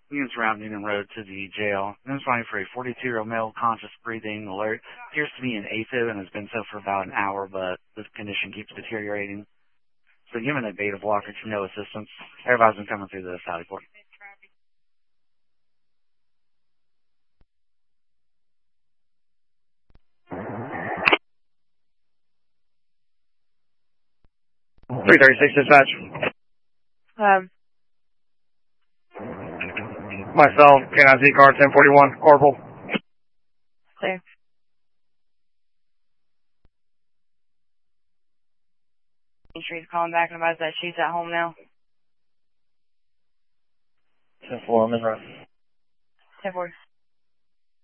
Units around Newman Road to the jail. I'm responding for a 42-year-old male, conscious breathing, alert. Appears to be in AFib and has been so for about an hour, but this condition keeps deteriorating. So given a beta blocker to no assistance, everybody's been coming through the Saudi port. .336 dispatch. Myself, KNIC car 1041, Corporal. Clear. Street's calling back and advise that she's at home now. 10-4, I'm in rest. 10-4.